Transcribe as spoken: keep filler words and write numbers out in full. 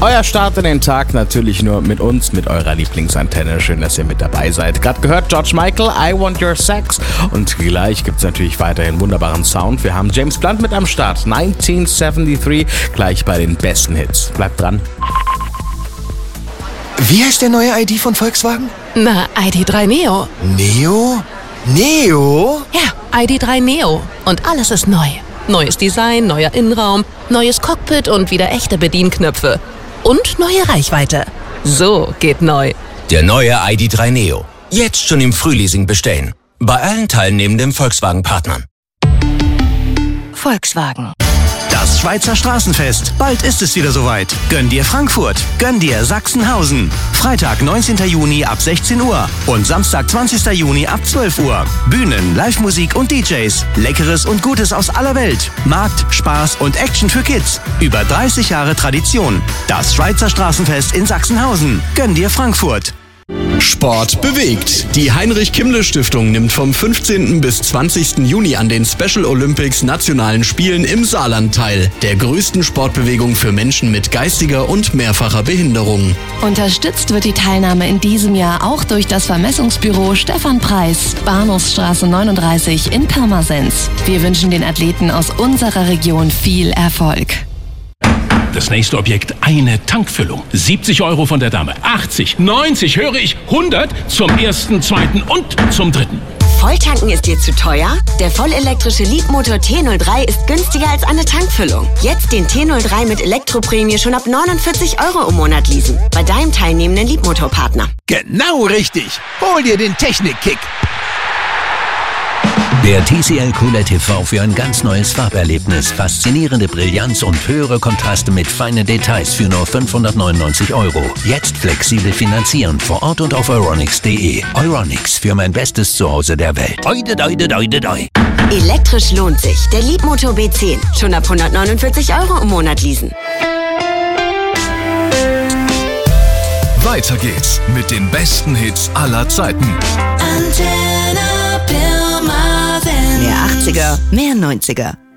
Euer Start in den Tag natürlich nur mit uns, mit eurer Lieblingsantenne. Schön, dass ihr mit dabei seid. Gerade gehört George Michael, I Want Your Sex. Und gleich gibt es natürlich weiterhin wunderbaren Sound. Wir haben James Blunt mit am Start. neunzehnhundertdreiundsiebzig, gleich bei den besten Hits. Bleibt dran. Wie heißt der neue I D von Volkswagen? Na, I D drei Neo. Neo? Neo? Ja, I D drei Neo. Und alles ist neu. Neues Design, neuer Innenraum, neues Cockpit und wieder echte Bedienknöpfe. Und neue Reichweite. So geht neu. Der neue I D drei Neo. Jetzt schon im Frühleasing bestellen. Bei allen teilnehmenden Volkswagen-Partnern. Volkswagen. Das Schweizer Straßenfest. Bald ist es wieder soweit. Gönn dir Frankfurt. Gönn dir Sachsenhausen. Freitag, neunzehnten Juni ab sechzehn Uhr. Und Samstag, zwanzigsten Juni ab zwölf Uhr. Bühnen, Live-Musik und D Js. Leckeres und Gutes aus aller Welt. Markt, Spaß und Action für Kids. Über dreißig Jahre Tradition. Das Schweizer Straßenfest in Sachsenhausen. Gönn dir Frankfurt. Sport bewegt. Die Heinrich-Kimmle-Stiftung nimmt vom fünfzehnten bis zwanzigsten Juni an den Special Olympics Nationalen Spielen im Saarland teil, der größten Sportbewegung für Menschen mit geistiger und mehrfacher Behinderung. Unterstützt wird die Teilnahme in diesem Jahr auch durch das Vermessungsbüro Stefan Preis, Bahnhofsstraße neununddreißig in Pirmasens. Wir wünschen den Athleten aus unserer Region viel Erfolg. Das nächste Objekt, eine Tankfüllung. siebzig Euro von der Dame, achtzig, neunzig, höre ich, hundert zum ersten, zweiten und zum dritten. Volltanken ist dir zu teuer? Der vollelektrische Leapmotor T null drei ist günstiger als eine Tankfüllung. Jetzt den T null drei mit Elektroprämie schon ab neunundvierzig Euro im Monat leasen. Bei deinem teilnehmenden Leapmotor-Partner. Genau richtig. Hol dir den Technikkick. Der T C L Cooled T V für ein ganz neues Farberlebnis. Faszinierende Brillanz und höhere Kontraste mit feinen Details für nur fünfhundertneunundneunzig Euro. Jetzt flexibel finanzieren vor Ort und auf euronics punkt de. Euronics, für mein bestes Zuhause der Welt. Oide, oide, oide, oide. Elektrisch lohnt sich. Der Leapmotor B zehn. Schon ab hundertneunundvierzig Euro im Monat leasen. Weiter geht's mit den besten Hits aller Zeiten. Mehr achtziger, mehr neunziger.